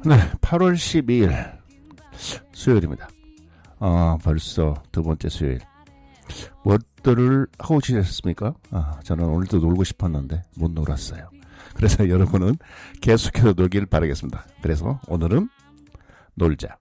네, 8월 12일 수요일입니다. 벌써 두 번째 수요일. 무엇들을 하고 지내셨습니까? 저는 오늘도 놀고 싶었는데 못 놀았어요. 그래서 여러분은 계속해서 놀길 바라겠습니다. 그래서 오늘은 놀자.